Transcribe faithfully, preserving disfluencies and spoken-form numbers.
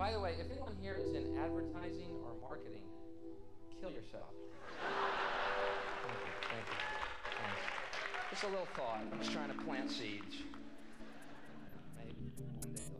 By the way, if anyone here is in advertising or marketing, kill yourself. Thank you, thank you. Thanks. Just a little thought. I'm just trying to plant seeds.